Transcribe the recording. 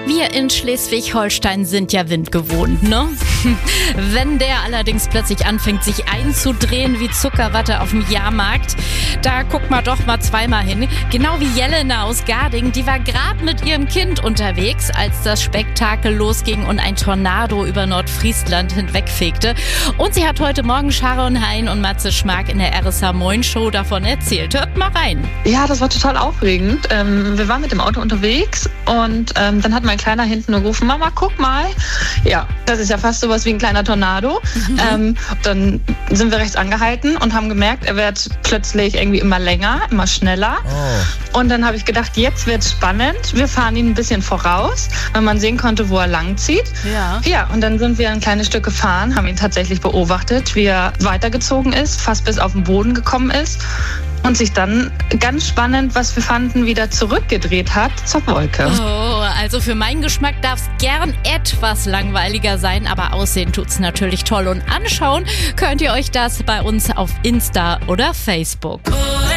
Wir in Schleswig-Holstein sind ja Wind gewohnt, ne? Wenn der allerdings plötzlich anfängt, sich einzudrehen wie Zuckerwatte auf dem Jahrmarkt, da guckt man doch mal zweimal hin. Genau wie Jelena aus Garding, die war gerade mit ihrem Kind unterwegs, als das Spektakel losging und ein Tornado über Nordfriesland hinwegfegte. Und sie hat heute Morgen Sharon Hein und Matze Schmark in der RSA Moin Show davon erzählt. Hört mal rein. Ja, das war total aufregend. Wir waren mit dem Auto unterwegs und dann hat mein Kleiner hinten nur gerufen, Mama, guck mal. Ja, das ist ja fast sowas wie ein kleiner Tornado. Dann sind wir rechts angehalten und haben gemerkt, er wird plötzlich irgendwie immer länger, immer schneller. Oh. Und dann habe ich gedacht, jetzt wird's spannend. Wir fahren ihn ein bisschen voraus, weil man sehen konnte, wo er lang zieht. Ja, und dann sind wir ein kleines Stück gefahren, haben ihn tatsächlich beobachtet, wie er weitergezogen ist, fast bis auf den Boden gekommen ist. Und sich dann, ganz spannend, was wir fanden, wieder zurückgedreht hat zur Wolke. Oh, also für meinen Geschmack darf es gern etwas langweiliger sein, aber aussehen tut's natürlich toll. Und anschauen könnt ihr euch das bei uns auf Insta oder Facebook.